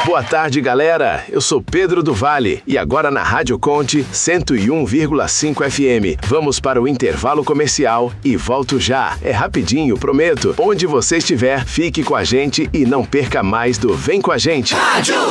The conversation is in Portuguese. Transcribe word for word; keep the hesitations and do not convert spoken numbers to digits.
Boa tarde, galera. Eu sou Pedro do Vale e agora na Rádio Conte cento e um vírgula cinco F M. Vamos para o intervalo comercial e volto já. É rapidinho, prometo. Onde você estiver, fique com a gente e não perca mais do Vem com a gente. Rádio